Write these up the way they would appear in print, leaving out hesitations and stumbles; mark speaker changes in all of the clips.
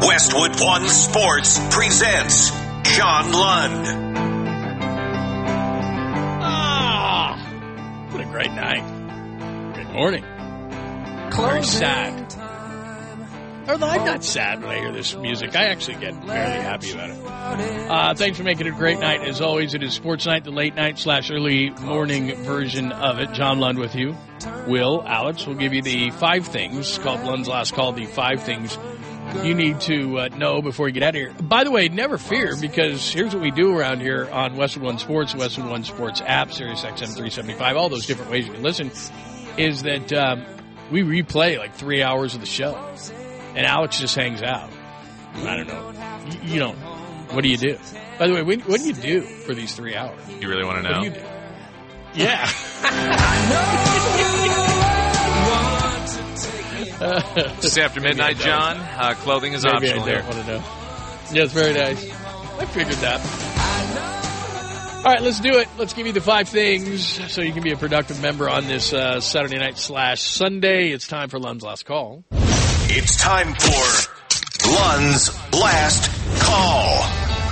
Speaker 1: Westwood One Sports presents John Lund.
Speaker 2: What a great night. Good morning. Very sad. Although I'm not sad when I hear this music. I actually get fairly happy about it. Thanks for making it a great night. As always, it is Sports Night, the late night / early morning version of it. John Lund with you. Will, Alex, will give you the 5 things, called Lund's Last Call, the 5 things you need to know before you get out of here. By the way, never fear, because here's what we do around here on Westwood One Sports, Westwood One Sports app, Sirius XM 375, all those different ways you can listen, is that we replay like 3 hours of the show. And Alex just hangs out. I don't know. You don't. What do you do? By the way, what do you do for these 3 hours?
Speaker 3: You really want to know?
Speaker 2: What do you do? Yeah.
Speaker 3: Just after midnight, John. Clothing is
Speaker 2: Maybe
Speaker 3: optional
Speaker 2: I
Speaker 3: here.
Speaker 2: don't want to know. Yes, very nice. I figured that. All right, let's do it. Let's give you the 5 things so you can be a productive member on this Saturday night / Sunday. It's time for Lund's Last Call.
Speaker 1: It's time for Lund's Last Call.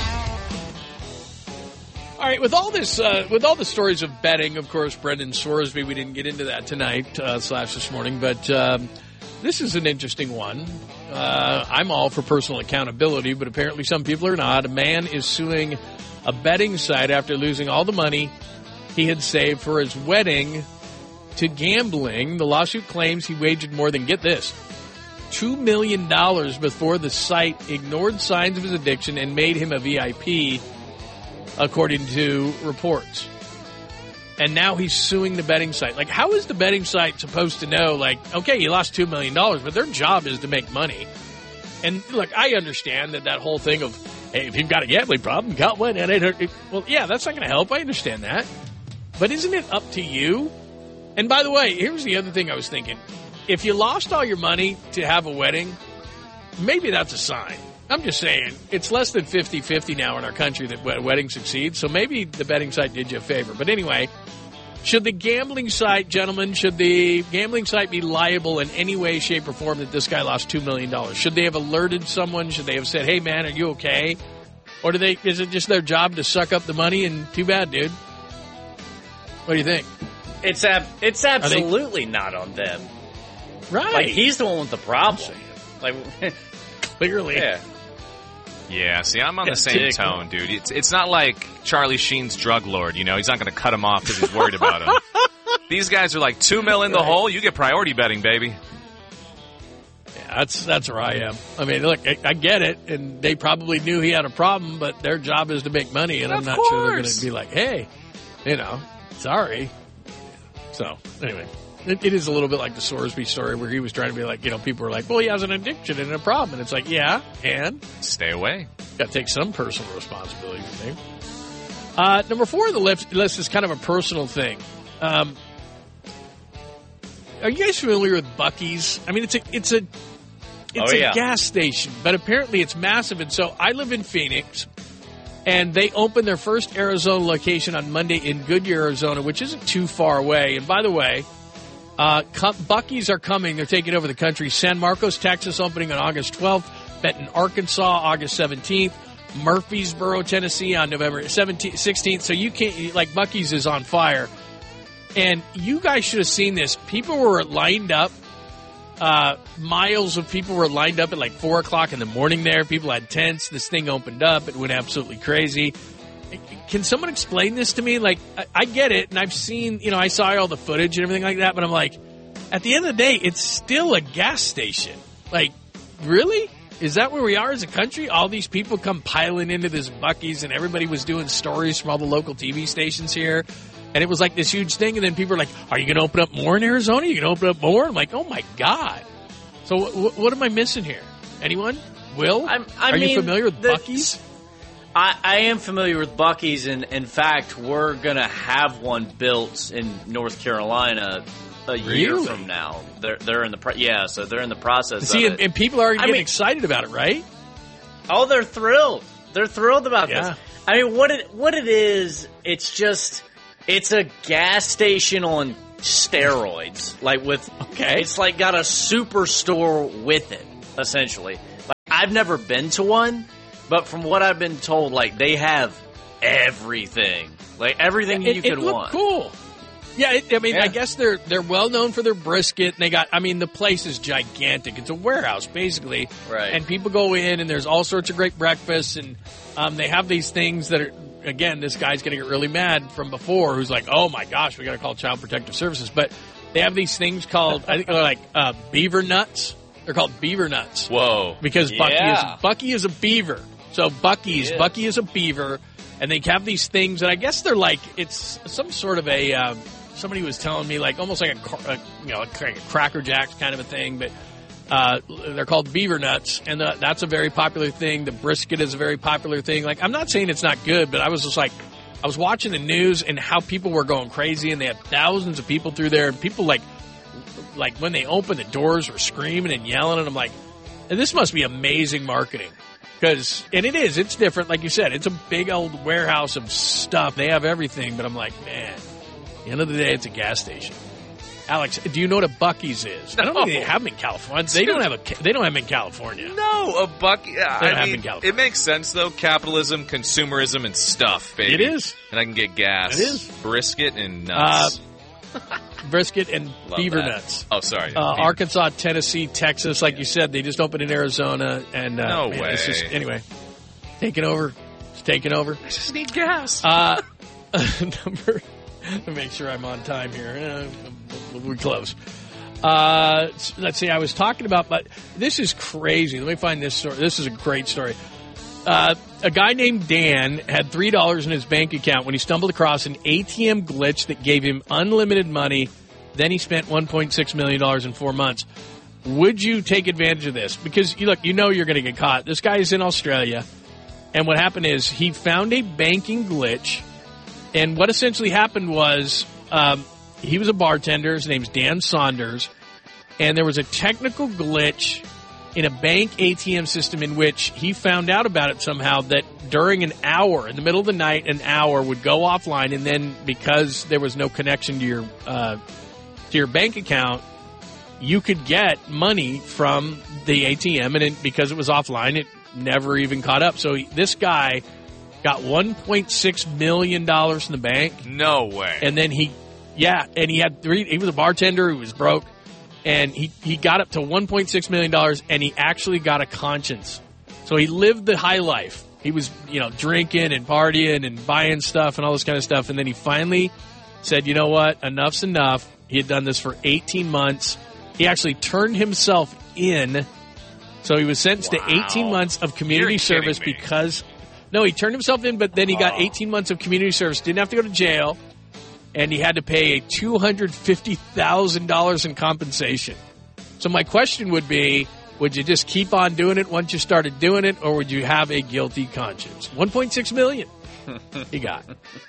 Speaker 2: All right, with all this, with all the stories of betting, of course, Brendan Sorsby, we didn't get into that tonight / this morning, but this is an interesting one. I'm all for personal accountability, but apparently some people are not. A man is suing a betting site after losing all the money he had saved for his wedding to gambling. The lawsuit claims he wagered more than, get this, $2 million before the site ignored signs of his addiction and made him a VIP, according to reports. And now he's suing the betting site. Like, how is the betting site supposed to know, like, okay, you lost $2 million, but their job is to make money. And, look, I understand that whole thing of, hey, if you've got a gambling problem, got one, and well, yeah, that's not going to help. I understand that. But isn't it up to you? And, by the way, here's the other thing I was thinking. If you lost all your money to have a wedding, maybe that's a sign. I'm just saying, it's less than 50-50 now in our country that weddings succeed, so maybe the betting site did you a favor. But anyway, should the gambling site, gentlemen, should the gambling site be liable in any way, shape, or form that this guy lost $2 million? Should they have alerted someone? Should they have said, hey, man, are you okay? Or is it just their job to suck up the money and too bad, dude? What do you think?
Speaker 4: It's absolutely not on them.
Speaker 2: Right.
Speaker 4: Like, he's the one with the problem. Like,
Speaker 2: clearly.
Speaker 4: Yeah.
Speaker 3: Yeah, see, I'm on the same tone, dude. It's not like Charlie Sheen's drug lord, you know? He's not going to cut him off because he's worried about him. These guys are like $2 million in the hole. You get priority betting, baby.
Speaker 2: Yeah, that's where I am. I mean, look, I get it, and they probably knew he had a problem, but their job is to make money, and I'm not sure they're going to be like, hey, sorry. So, anyway. It is a little bit like the Sorsby story where he was trying to be like, people were like, well, he has an addiction and a problem. And it's like, yeah, and?
Speaker 3: Stay away.
Speaker 2: Got to take some personal responsibility, I think. Number 4 on the list is kind of a personal thing. Are you guys familiar with Buc-ee's? I mean, it's a gas station, but apparently it's massive. And so I live in Phoenix, and they opened their first Arizona location on Monday in Goodyear, Arizona, which isn't too far away. And by the way, Buc-ee's are coming. They're taking over the country. San Marcos, Texas, opening on August 12th. Benton, Arkansas, August 17th. Murfreesboro, Tennessee on November 16th. So you can't, like, Buc-ee's is on fire. And you guys should have seen this. People were lined up. Miles of people were lined up at like 4 o'clock in the morning there. People had tents. This thing opened up. It went absolutely crazy. Can someone explain this to me? Like, I get it, and I've seen, I saw all the footage and everything like that, but I'm like, at the end of the day, it's still a gas station. Like, really? Is that where we are as a country? All these people come piling into this Buc-ee's, and everybody was doing stories from all the local TV stations here, and it was like this huge thing, and then people were like, are you going to open up more in Arizona? Are you going to open up more? I'm like, oh, my God. So what am I missing here? Anyone? Will? Are you familiar with Buc-ee's?
Speaker 4: I am familiar with Buc-ee's, and in fact, we're going to have one built in North Carolina a year from now. They're in the so they're in the process.
Speaker 2: See,
Speaker 4: of it.
Speaker 2: And people are getting excited about it, right?
Speaker 4: Oh, they're thrilled. They're thrilled about this. I mean, what it is, it's a gas station on steroids, like it's like got a superstore with it, essentially. I've never been to one, but from what I've been told, like, they have everything. Like, everything you could want.
Speaker 2: Cool. Yeah, I guess they're well known for their brisket. And they got, the place is gigantic. It's a warehouse, basically.
Speaker 4: Right.
Speaker 2: And people go in, and there's all sorts of great breakfasts, and they have these things that are, again, this guy's going to get really mad from before, who's like, oh my gosh, we got to call Child Protective Services. But they have these things called, I think they're like beaver nuts. They're called beaver nuts.
Speaker 3: Whoa.
Speaker 2: Because Bucky is a beaver. So Bucky is a beaver, and they have these things, and I guess they're like, it's some sort of a, somebody was telling me, like, almost like a Cracker Jacks kind of a thing, but they're called beaver nuts, and that's a very popular thing. The brisket is a very popular thing. Like, I'm not saying it's not good, but I was just like, I was watching the news and how people were going crazy, and they had thousands of people through there, and people like when they opened the doors were screaming and yelling, and I'm like, this must be amazing marketing. And it's different. Like you said, it's a big old warehouse of stuff. They have everything, but I'm like, man, at the end of the day, it's a gas station. Alex, do you know what a Buc-ee's is?
Speaker 3: No.
Speaker 2: I don't think they have them in California. They don't have them in California.
Speaker 3: No, a Buc-ee.
Speaker 2: They don't have them in California.
Speaker 3: It makes sense though. Capitalism, consumerism, and stuff, baby.
Speaker 2: It is.
Speaker 3: And I can get gas.
Speaker 2: It is.
Speaker 3: Brisket and nuts.
Speaker 2: Brisket and beaver
Speaker 3: that.
Speaker 2: nuts.
Speaker 3: Oh, sorry.
Speaker 2: Arkansas, Tennessee, Texas, like you said, they just opened in Arizona, and
Speaker 3: no
Speaker 2: man,
Speaker 3: way.
Speaker 2: It's just, anyway, taking over. It's taking over.
Speaker 3: I just need gas.
Speaker 2: Number. To make sure I'm on time here. We're close. Let's see. I was talking about, but this is crazy. Let me find this story. This is a great story. A guy named Dan had $3 in his bank account when he stumbled across an ATM glitch that gave him unlimited money. Then he spent $1.6 million in 4 months. Would you take advantage of this? Because, look, you're going to get caught. This guy is in Australia, and what happened is he found a banking glitch, and what essentially happened was he was a bartender. His name's Dan Saunders, and there was a technical glitch in a bank ATM system in which he found out about it somehow, that during an hour, in the middle of the night, an hour would go offline, and then because there was no connection to your bank account, you could get money from the ATM, and because it was offline, it never even caught up. So this guy got $1.6 million in the bank.
Speaker 3: No way.
Speaker 2: And then he had he was a bartender who was broke, and he got up to $1.6 million, and he actually got a conscience. So he lived the high life. He was, drinking and partying and buying stuff and all this kind of stuff. And then he finally said, you know what? Enough's enough. He had done this for 18 months. He actually turned himself in. So he was sentenced to 18 months of community service because... No, he turned himself in, but then he got 18 months of community service. Didn't have to go to jail. And he had to pay $250,000 in compensation. So my question would be, would you just keep on doing it once you started doing it, or would you have a guilty conscience? $1.6 million he got.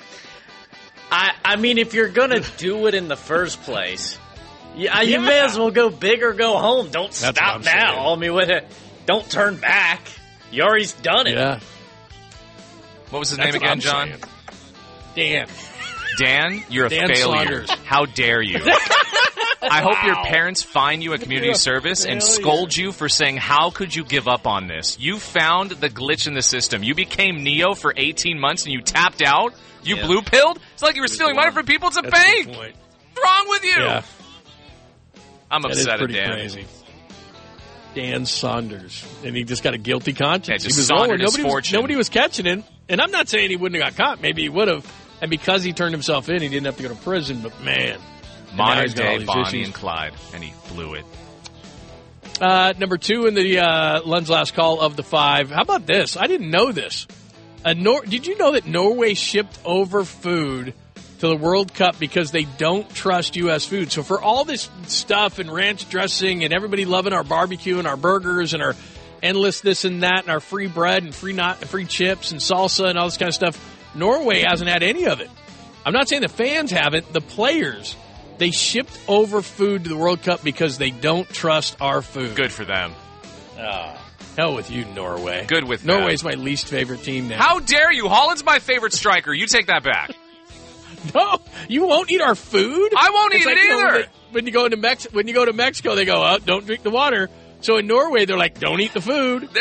Speaker 4: I mean, if you're going to do it in the first place, you may as well go big or go home. Don't stop now.
Speaker 2: Saying.
Speaker 4: I mean, don't turn back. You already done it.
Speaker 2: Yeah.
Speaker 3: What was his name again, John?
Speaker 2: Dan.
Speaker 3: Dan, you're a
Speaker 2: Dan
Speaker 3: failure.
Speaker 2: Saunders.
Speaker 3: How dare you? I hope your parents find you at community service and scold you for saying, how could you give up on this? You found the glitch in the system. You became Neo for 18 months and you tapped out? You blue-pilled? It's like you were stealing money from people. It's a bank. What's wrong with you?
Speaker 2: Yeah.
Speaker 3: I'm upset at Dan.
Speaker 2: Crazy. Dan Saunders. And he just got a guilty conscience.
Speaker 3: Yeah, just
Speaker 2: he was
Speaker 3: saundered his fortune.
Speaker 2: Nobody was catching him. And I'm not saying he wouldn't have got caught. Maybe he would have. And because he turned himself in, he didn't have to go to prison. But, man.
Speaker 3: Modern day Bonnie and Clyde. And he blew it.
Speaker 2: Number 2 in the Lund's Last Call of the 5. How about this? I didn't know this. Did you know that Norway shipped over food to the World Cup because they don't trust U.S. food? So for all this stuff and ranch dressing and everybody loving our barbecue and our burgers and our endless this and that and our free bread and free chips and salsa and all this kind of stuff, Norway hasn't had any of it. I'm not saying the fans haven't. The players, they shipped over food to the World Cup because they don't trust our food.
Speaker 3: Good for them.
Speaker 2: Hell with you, Norway.
Speaker 3: Good with them.
Speaker 2: Norway's my least favorite team now.
Speaker 3: How dare you? Holland's my favorite striker. You take that back.
Speaker 2: No, you won't eat our food?
Speaker 3: I won't eat it either.
Speaker 2: When you go to Mexico, they go, don't drink the water. So in Norway, they're like, don't eat the food.